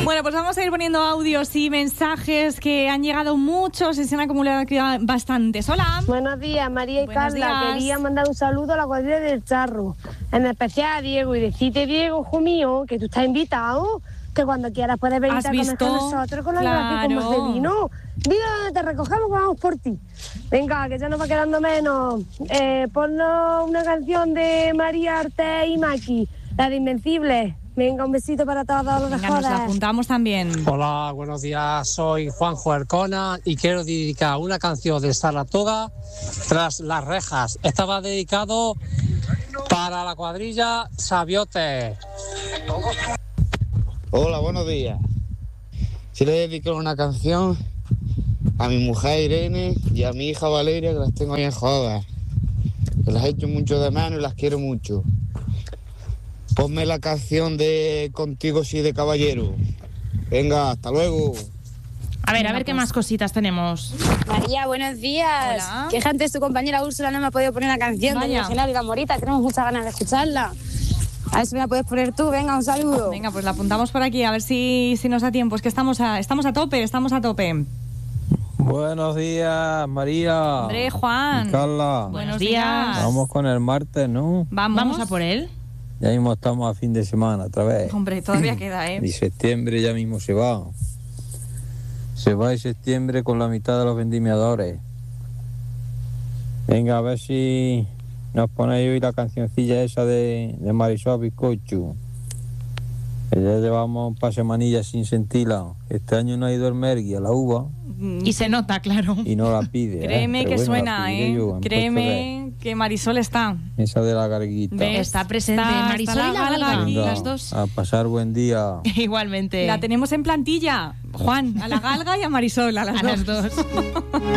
Bueno, pues vamos a ir poniendo audios y mensajes que han llegado muchos y se han acumulado aquí bastantes. Hola. Buenos días, María y Buenos Carla. días. Quería mandar un saludo a la cuadrilla del Charro, en especial a Diego, y decirte, Diego, hijo mío, que tú estás invitado, que cuando quieras puedes venir ¿Has a comer visto? con nosotros con la Claro. gracia como de vino. Mira dónde te recogemos, vamos por ti. Venga, que ya nos va quedando menos. Ponnos una canción de María Arte y Maki, la de Invencible. Venga, un besito para todos los Venga, nos la mejores. apuntamos también. Hola, buenos días, soy Juanjo Arcona y quiero dedicar una canción de Saratoga, Tras las rejas. Esta va dedicado para la cuadrilla Sabiote. Hola, buenos días. Si le dedico una canción a mi mujer Irene y a mi hija Valeria, que las tengo ahí en jodas. Que las echo mucho de menos y las quiero mucho. Ponme la canción de Contigo sí de Caballero. Venga, hasta luego. A ver qué más cositas tenemos. María, buenos días. Hola. Que antes tu compañera Úrsula no me ha podido poner la canción de Vaya. Virginal y la Morita. Tenemos muchas ganas de escucharla. A ver si me la puedes poner tú. Venga, un saludo. Venga, pues la apuntamos por aquí, a ver si nos da tiempo. Es que estamos a tope. Buenos días, María. Hombre, Juan. Y Carla. Buenos días. Vamos con el martes, ¿no? Vamos a por él. Ya mismo estamos a fin de semana otra vez. Hombre, todavía queda, Y septiembre ya mismo se va. Se va en septiembre con la mitad de los vendimiadores. Venga, a ver si nos ponéis hoy la cancioncilla esa de Marisol Bizcocho. Que ya llevamos un par de semanillas sin sentirla. Este año no ha ido el Mergui a la uva Y se nota, claro. y no la pide. Créeme Pero que bueno, suena, la pediré yo, en Créeme que Marisol está. Puerto Rey. Esa de la garguita. ¿Ves? Está presente Está Marisol y la galga galga, aquí. Venga, las dos. a pasar buen día. Igualmente. La tenemos en plantilla. Juan, a la galga y a Marisol, a las dos.